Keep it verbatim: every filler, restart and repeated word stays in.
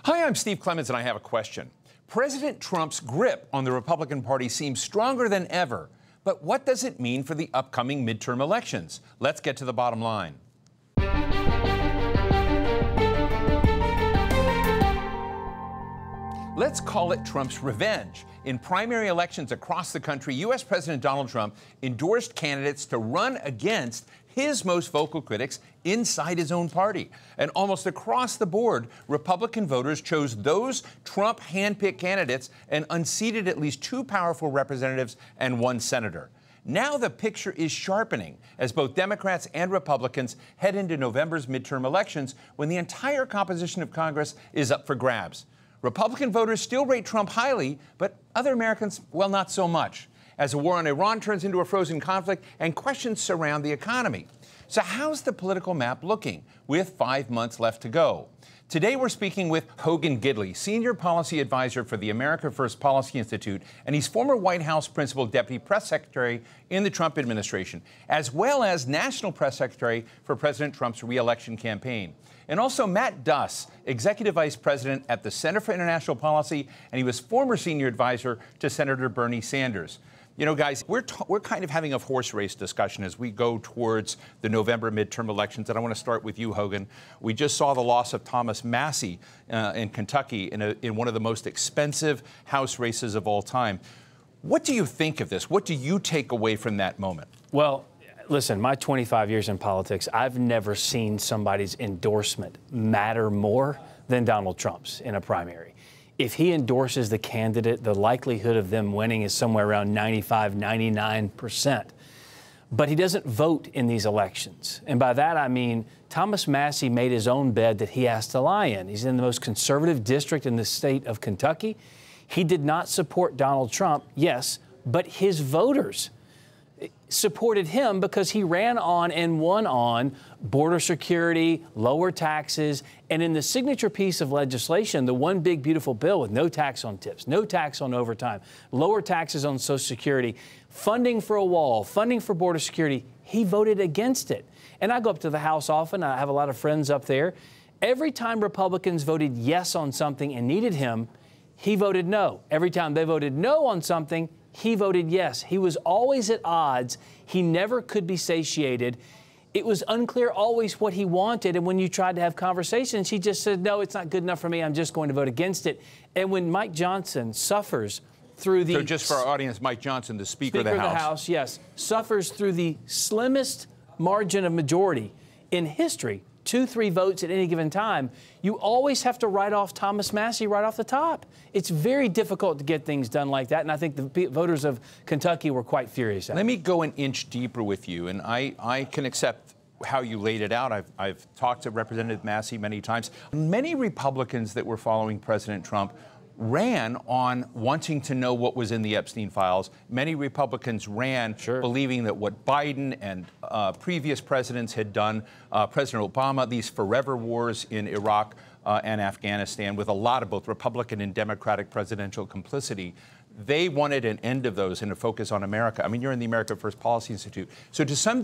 Hi, I'm Steve Clemons, and I have a question. President Trump's grip on the Republican Party seems stronger than ever. But what does it mean for the upcoming midterm elections? Let's get to the bottom line. Let's call it Trump's revenge. In primary elections across the country, U S President Donald Trump endorsed candidates to run against his most vocal critics inside his own party. And almost across the board, Republican voters chose those Trump handpicked candidates and unseated at least two powerful representatives and one senator. Now the picture is sharpening as both Democrats and Republicans head into November's midterm elections when the entire composition of Congress is up for grabs. Republican voters still rate Trump highly, but other Americans, well, not so much, as the war on Iran turns into a frozen conflict and questions surround the economy. So how's the political map looking with five months left to go? Today we're speaking with Hogan Gidley, Senior Policy Advisor for the America First Policy Institute, and he's former White House Principal Deputy Press Secretary in the Trump administration, as well as National Press Secretary for President Trump's re-election campaign. And also Matt Duss, Executive Vice President at the Center for International Policy, and he was former Senior Advisor to Senator Bernie Sanders. You know, guys, we're, t- we're kind of having a horse race discussion as we go towards the November midterm elections. And I want to start with you, Hogan. We just saw the loss of Thomas Massie uh, in Kentucky in, a, in one of the most expensive House races of all time. What do you think of this? What do you take away from that moment? Well, listen, my twenty-five years in politics, I've never seen somebody's endorsement matter more than Donald Trump's in a primary. If he endorses the candidate, the likelihood of them winning is somewhere around ninety-five, ninety-nine percent. But he doesn't vote in these elections. And by that, I mean Thomas Massie made his own bed that he has to lie in. He's in the most conservative district in the state of Kentucky. He did not support Donald Trump, yes, but his voters supported him because he ran on and won on border security, lower taxes, and in the signature piece of legislation, the one big beautiful bill with no tax on tips, no tax on overtime, lower taxes on Social Security, funding for a wall, funding for border security, he voted against it. And I go up to the House often. I have a lot of friends up there. Every time Republicans voted yes on something and needed him, he voted no. Every time they voted no on something, he voted yes. He was always at odds. He never could be satiated. It was unclear always what he wanted. And when you tried to have conversations, he just said, no, it's not good enough for me. I'm just going to vote against it. And when Mike Johnson suffers through the... So just for our audience, Mike Johnson, the Speaker, Speaker of the House. of the House, yes, suffers through the slimmest margin of majority in history, two, three votes at any given time, you always have to write off Thomas Massie right off the top. It's very difficult to get things done like that, and I think the voters of Kentucky were quite furious at it. Let me go an inch deeper with you, and I, I can accept how you laid it out. I've, I've talked to Representative Massie many times. Many Republicans that were following President Trump ran on wanting to know what was in the Epstein files. Many Republicans ran sure. believing that what Biden and uh, previous presidents had done, uh, President Obama, these forever wars in Iraq uh, and Afghanistan, with a lot of both Republican and Democratic presidential complicity, they wanted an end of those and a focus on America. I mean, you're in the America First Policy Institute. So to some